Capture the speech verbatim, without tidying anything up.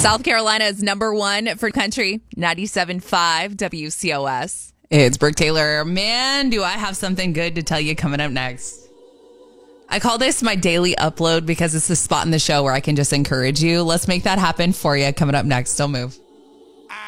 South Carolina is number one for country, ninety-seven point five W C O S. It's Brooke Taylor. Man, do I have something good to tell you coming up next. I call this my daily upload because it's the spot in the show where I can just encourage you. Let's make that happen for you coming up next. Don't move.